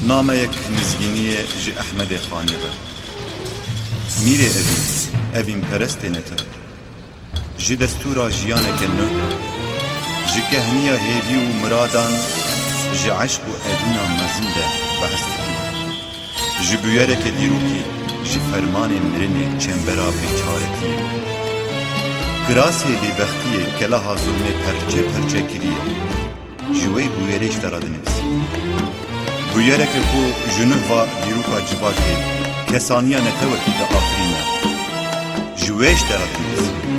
نامەیەک نزگینیە ji Ehmedê Xanê ve. Mîrê evîn perestê netin. Ji destûra jiyaneke nû, ji kehniya hêvî û miradan, ji eşq û edîna mezin de behs dikin. Ji bûyereke dîrokî, ji fermanê mirinê çembera bêçaretiyê. Kirasê bêbextiyê keleha zulmê perçe perçe kiriye. Ji wê bûyerê ji te re dinivîsî. Bûyereke ku ji nû va dîroka civakê kesaniya netewekî de afirîne. Ji wê ji te re dinivîsî.